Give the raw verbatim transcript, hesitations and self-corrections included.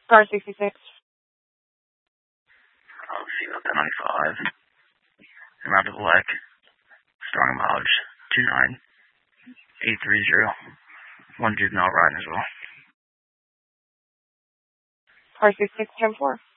Car sixty-six. Oh, see about ten ninety-five. Around to Black. Starting mileage two nine eight three zero. One juvenile riding as well. Car sixty-six, ten four.